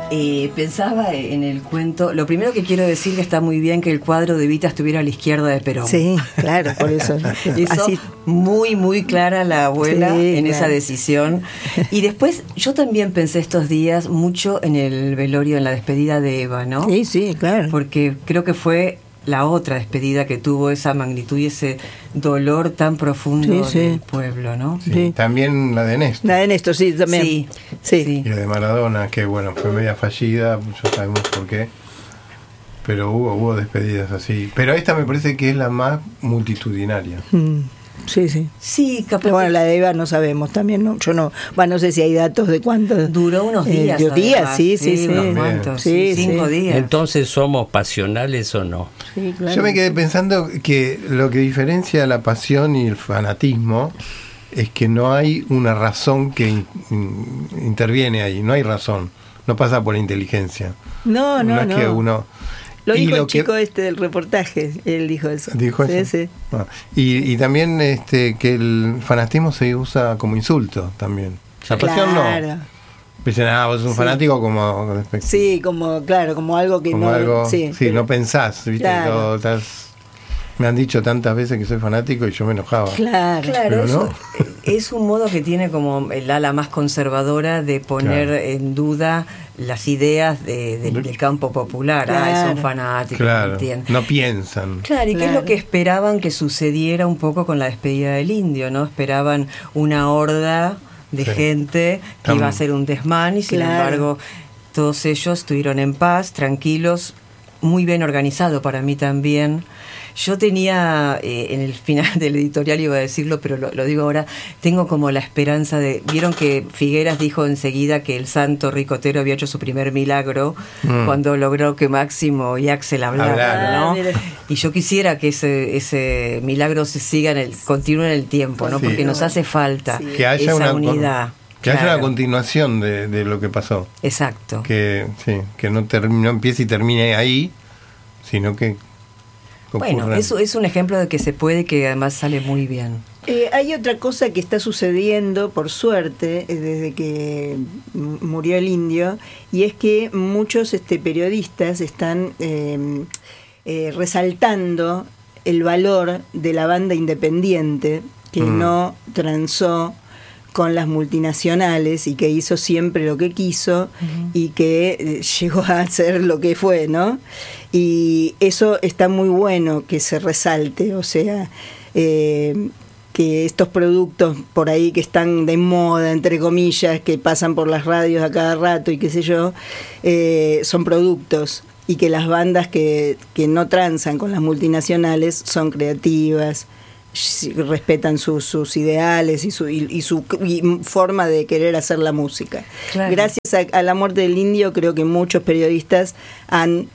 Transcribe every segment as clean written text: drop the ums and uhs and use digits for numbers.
Pensaba en el cuento. Lo primero que quiero decir que está muy bien que el cuadro de Evita estuviera a la izquierda de Perón. Sí, claro, por eso. Así, muy clara la abuela en esa decisión. Y después, yo también pensé estos días mucho en el velorio, en la despedida de Eva, ¿no? Sí, claro. Porque creo que fue la otra despedida que tuvo esa magnitud y ese dolor tan profundo del pueblo, ¿no? Sí. También la de Néstor. La de Néstor, sí, también. Sí. Y la de Maradona, que bueno, fue media fallida, ya sabemos por qué. Pero hubo despedidas así. Pero esta me parece que es la más multitudinaria. Sí. Sí, capaz. Pero bueno, la de Eva no sabemos también, ¿no? Yo no, no sé si hay datos de cuánto. Duró unos días. Sí. Unos cuantos, 5 días. Entonces, ¿somos pasionales o no? Sí, claro. Yo me quedé pensando que lo que diferencia la pasión y el fanatismo es que no hay una razón que interviene ahí, no hay razón, no pasa por inteligencia. No. Es que uno... Lo dijo el chico del reportaje, él dijo eso. ¿Dijo eso? Sí. Ah, y también que el fanatismo se usa como insulto también. La pasión no. Dicen, vos sos un fanático como... Sí, como algo que como no... algo, pero, no pensás, ¿viste? Claro. Me han dicho tantas veces que soy fanático y yo me enojaba. Claro, eso es un modo que tiene como el ala más conservadora de poner en duda las ideas del campo popular. Son fanáticos, no piensan. Claro, y qué es lo que esperaban que sucediera un poco con la despedida del indio, ¿no? Esperaban una horda de gente que iba a hacer un desmán y sin embargo todos ellos estuvieron en paz, tranquilos, muy bien organizado para mí también. Yo tenía, en el final del editorial iba a decirlo, pero lo digo ahora, tengo como la esperanza de... Vieron que Figueras dijo enseguida que el santo ricotero había hecho su primer milagro cuando logró que Máximo y Axel hablaran, ¿no? Y yo quisiera que ese milagro se siga continúe en el tiempo, ¿no? Porque nos hace falta que haya esa unidad. Que haya una continuación de lo que pasó. Exacto. Que no empiece y termine ahí, sino que... Bueno, eso es un ejemplo de que se puede, que además sale muy bien. Hay otra cosa que está sucediendo, por suerte, desde que murió el indio, y es que muchos periodistas están resaltando el valor de la banda independiente que no transó con las multinacionales y que hizo siempre lo que quiso y que llegó a ser lo que fue, ¿no? Y eso está muy bueno que se resalte, o sea, que estos productos por ahí que están de moda, entre comillas, que pasan por las radios a cada rato y qué sé yo, son productos, y que las bandas que no transan con las multinacionales son creativas, respetan sus ideales y su forma de querer hacer la música. Claro. Gracias a la muerte del indio, creo que muchos periodistas han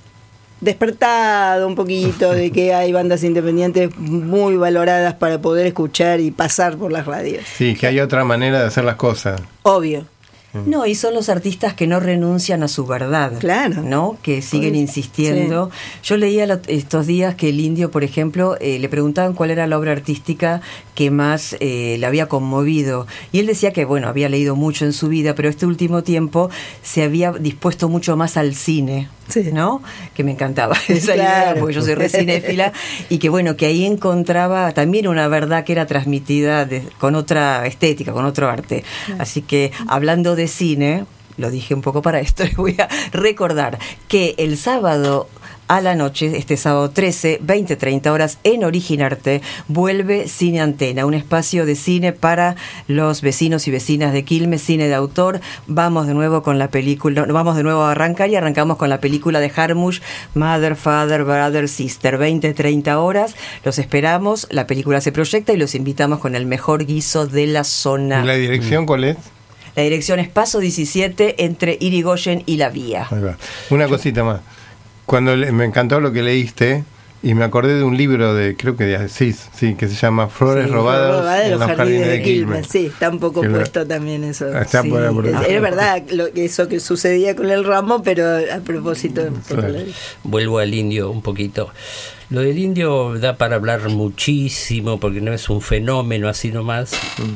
despertado un poquito de que hay bandas independientes muy valoradas para poder escuchar y pasar por las radios. Sí, que hay otra manera de hacer las cosas. Obvio. No, y son los artistas que no renuncian a su verdad, claro, ¿no? Que siguen insistiendo. Sí. Yo leía estos días que el indio, por ejemplo, le preguntaban cuál era la obra artística que más le había conmovido. Y él decía que, bueno, había leído mucho en su vida, pero este último tiempo se había dispuesto mucho más al cine, ¿no? Que me encantaba esa idea, porque yo soy re cinéfila, y que, bueno, que ahí encontraba también una verdad que era transmitida con otra estética, con otro arte. Así que, hablando de cine, lo dije un poco para esto, les voy a recordar que el sábado a la noche, este sábado 13, 20-30 horas, en Originarte, vuelve Cine Antena, un espacio de cine para los vecinos y vecinas de Quilmes, cine de autor. Vamos de nuevo con la película, vamos de nuevo a arrancar y arrancamos con la película de Jarmusch, Mother, Father, Brother, Sister, 20-30 horas. Los esperamos, la película se proyecta y los invitamos con el mejor guiso de la zona. ¿Y la dirección cuál es? La dirección es Paso 17, entre Irigoyen y La Vía. Ahí va. Una cosita más. Cuando me encantó lo que leíste, y me acordé de un libro creo que de Asís, que se llama Flores robadas en los jardines de Quilmes. Sí, está un poco puesto también eso. Está por es verdad eso que sucedía con el ramo, pero a propósito. Claro. Vuelvo al indio un poquito. Lo del indio da para hablar muchísimo, porque no es un fenómeno así nomás,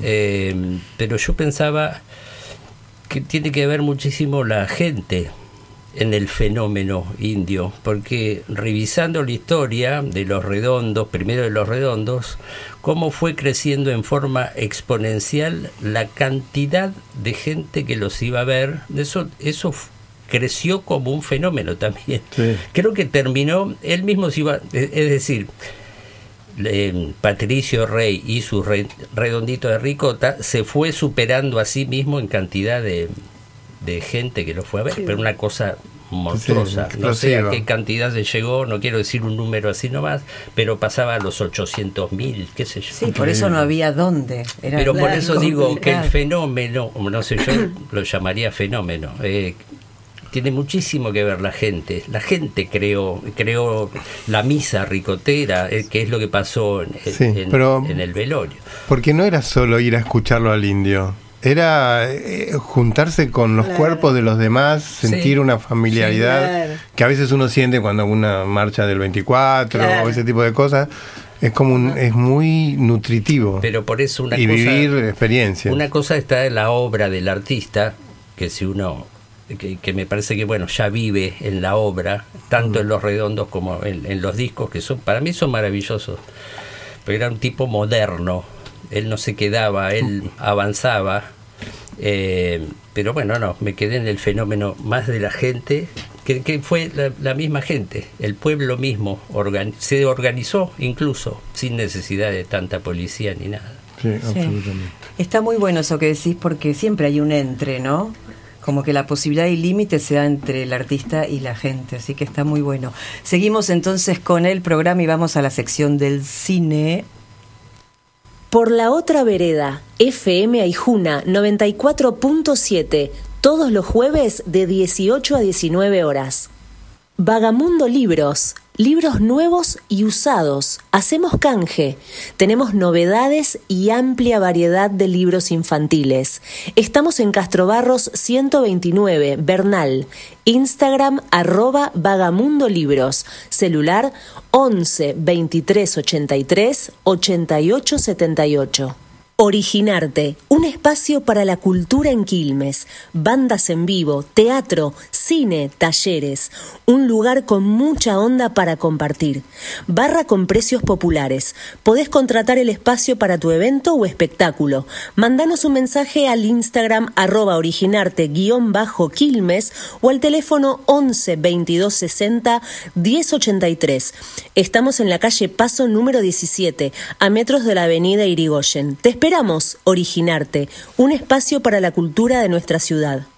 pero yo pensaba que tiene que ver muchísimo la gente, en el fenómeno indio, porque revisando la historia de Los Redondos, primero de Los Redondos, cómo fue creciendo en forma exponencial la cantidad de gente que los iba a ver, eso creció como un fenómeno también. Sí. Creo que terminó, él mismo se iba, es decir, Patricio Rey y su redondito de ricota se fue superando a sí mismo en cantidad de gente que lo fue a ver, pero una cosa monstruosa, no sé a qué cantidad se llegó, no quiero decir un número así nomás, pero pasaba a los 800.000, qué sé yo. Sí, por eso no había dónde. Era pero por eso digo que el fenómeno, no sé, yo lo llamaría fenómeno, tiene muchísimo que ver la gente creó la misa ricotera, que es lo que pasó en el velorio. Porque no era solo ir a escucharlo al indio, era juntarse con los cuerpos de los demás, sentir una familiaridad que a veces uno siente cuando una marcha del 24 o ese tipo de cosas. Es como es muy nutritivo. Pero por eso vivir experiencias. Una cosa está en la obra del artista, que si uno que me parece que ya vive en la obra, tanto en Los Redondos como en los discos, que para mí son maravillosos, pero era un tipo moderno, él no se quedaba, él avanzaba, pero me quedé en el fenómeno más de la gente, que fue la misma gente, el pueblo mismo se organizó incluso sin necesidad de tanta policía ni nada. Sí, absolutamente. Está muy bueno eso que decís, porque siempre hay un entre, ¿no? Como que la posibilidad y límite se da entre el artista y la gente, así que está muy bueno. Seguimos entonces con el programa y vamos a la sección del cine. Por la otra vereda, FM Aijuna 94.7, todos los jueves de 18 a 19 horas. Vagamundo Libros, libros nuevos y usados. Hacemos canje. Tenemos novedades y amplia variedad de libros infantiles. Estamos en Castrobarros 129, Bernal. Instagram @Vagamundo Libros. Celular 11 23 83 88 78. Originarte, un espacio para la cultura en Quilmes, bandas en vivo, teatro, cine, talleres, un lugar con mucha onda para compartir. Barra con precios populares. Podés contratar el espacio para tu evento o espectáculo. Mandanos un mensaje al Instagram @originarte_Quilmes o al teléfono 11 22 60 10 83. Estamos en la calle Paso número 17, a metros de la avenida Irigoyen. Te esperamos, Originarte, un espacio para la cultura de nuestra ciudad.